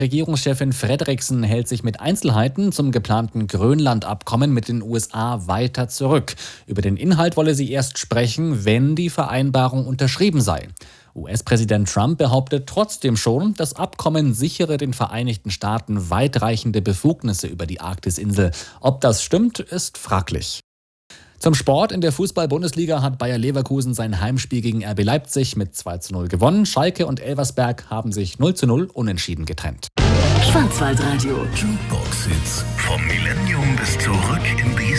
Regierungschefin Frederiksen hält sich mit Einzelheiten zum geplanten Grönland-Abkommen mit den USA weiter zurück. Über den Inhalt wolle sie erst sprechen, wenn die Vereinbarung unterschrieben sei. US-Präsident Trump behauptet trotzdem schon, das Abkommen sichere den Vereinigten Staaten weitreichende Befugnisse über die Arktisinsel. Ob das stimmt, ist fraglich. Zum Sport: In der Fußball-Bundesliga hat Bayer Leverkusen sein Heimspiel gegen RB Leipzig mit 2:0 gewonnen. Schalke und Elversberg haben sich 0:0 unentschieden getrennt. Schwarzwaldradio. Jukebox-Hits vom Millennium bis zurück in die